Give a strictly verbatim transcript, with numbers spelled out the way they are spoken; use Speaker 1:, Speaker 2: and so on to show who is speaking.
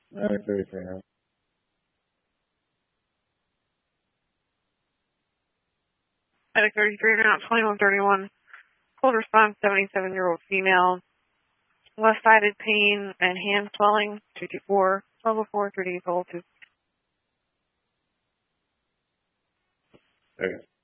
Speaker 1: nine thirty-three now.
Speaker 2: Medic thirty-three, Route twenty-one thirty-one. Cold response, seventy-seven-year-old female. Left-sided pain and hand swelling, two two four. Level four, three days old.
Speaker 1: Okay.